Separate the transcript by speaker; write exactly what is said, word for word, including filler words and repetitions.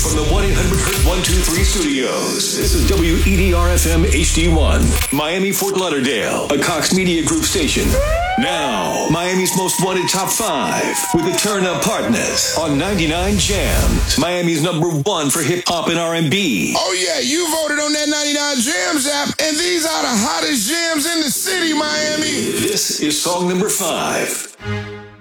Speaker 1: From the one eight hundred Hurt one two three studios, this is W E D R F M H D one, Miami, Fort Lauderdale, a Cox Media Group station. Now, Miami's most wanted top five with the Turn Up Partners on ninety-nine Jams, Miami's number one for hip hop and R and B.
Speaker 2: Oh yeah, you voted on that ninety-nine Jams app, and these are the hottest jams in the city, Miami.
Speaker 1: This is song number five.